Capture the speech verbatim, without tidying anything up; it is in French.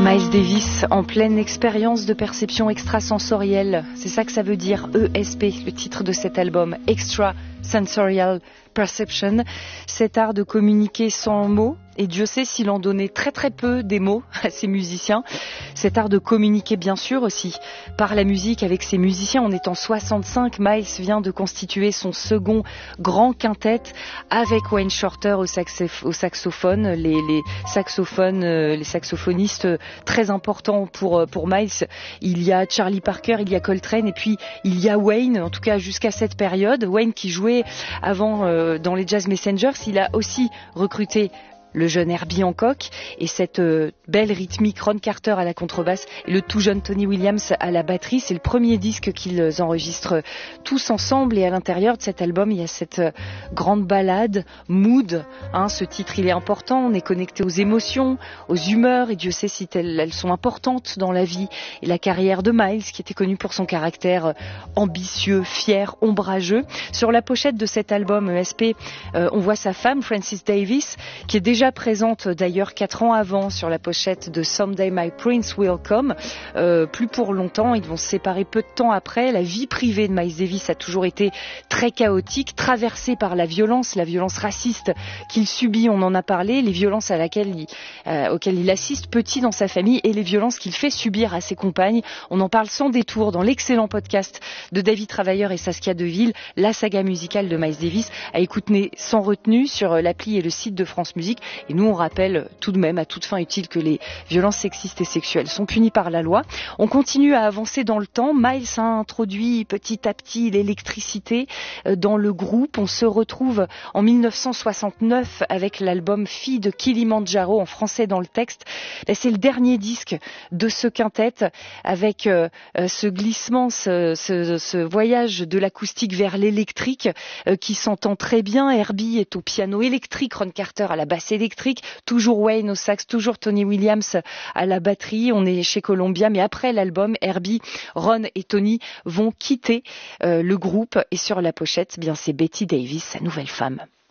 Miles Davis en pleine expérience de perception extrasensorielle, c'est ça que ça veut dire, E S P, le titre de cet album, Extra Sensorial Perception, cet art de communiquer sans mots, et Dieu sait s'il en donnait très très peu des mots à ses musiciens, cet art de communiquer bien sûr aussi par la musique avec ses musiciens. On est en soixante-cinq, Miles vient de constituer son second grand quintet avec Wayne Shorter au, saxof- au saxophone, les, les saxophones, euh, les saxophonistes très importants pour, pour Miles. Il y a Charlie Parker, il y a Coltrane et puis il y a Wayne, en tout cas jusqu'à cette période. Wayne qui jouait avant euh, dans les Jazz Messengers, il a aussi recruté le jeune Herbie Hancock et cette euh, belle rythmique Ron Carter à la contrebasse et le tout jeune Tony Williams à la batterie. C'est le premier disque qu'ils enregistrent tous ensemble et à l'intérieur de cet album il y a cette euh, grande ballade Mood, hein, ce titre il est important, on est connecté aux émotions, aux humeurs et Dieu sait si elles, elles sont importantes dans la vie et la carrière de Miles qui était connu pour son caractère euh, ambitieux, fier, ombrageux. Sur la pochette de cet album E S P, euh, on voit sa femme Frances Davis qui est déjà présente d'ailleurs quatre ans avant sur la pochette de Someday My Prince Will Come. Euh, plus pour longtemps, ils vont se séparer peu de temps après. La vie privée de Miles Davis a toujours été très chaotique, traversée par la violence, la violence raciste qu'il subit, on en a parlé, les violences à laquelle il, euh, auxquelles il assiste petit dans sa famille et les violences qu'il fait subir à ses compagnes. On en parle sans détour dans l'excellent podcast de David Travailleur et Saskia Deville, la saga musicale de Miles Davis, à écouter sans retenue sur l'appli et le site de France Musique. Et nous, on rappelle tout de même, à toute fin utile, que les violences sexistes et sexuelles sont punies par la loi. On continue à avancer dans le temps. Miles a introduit petit à petit l'électricité dans le groupe. On se retrouve en mille neuf cent soixante-neuf avec l'album Fille de Kilimandjaro, en français dans le texte. Là, c'est le dernier disque de ce quintet, avec euh, ce glissement, ce, ce, ce voyage de l'acoustique vers l'électrique euh, qui s'entend très bien. Herbie est au piano électrique, Ron Carter à la basse électrique, toujours Wayne au sax, toujours Tony Williams à la batterie. On est chez Columbia, mais après l'album, Herbie, Ron et Tony vont quitter euh, le groupe et sur la pochette, bien c'est Betty Davis, sa nouvelle femme.